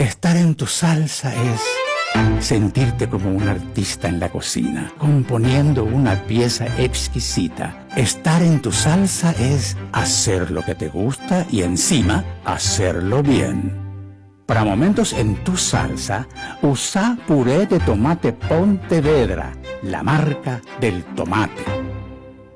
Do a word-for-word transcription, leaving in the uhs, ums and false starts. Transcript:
Estar en tu salsa es sentirte como un artista en la cocina, componiendo una pieza exquisita. Estar en tu salsa es hacer lo que te gusta y encima hacerlo bien. Para momentos en tu salsa, usa puré de tomate Pontevedra, la marca del tomate.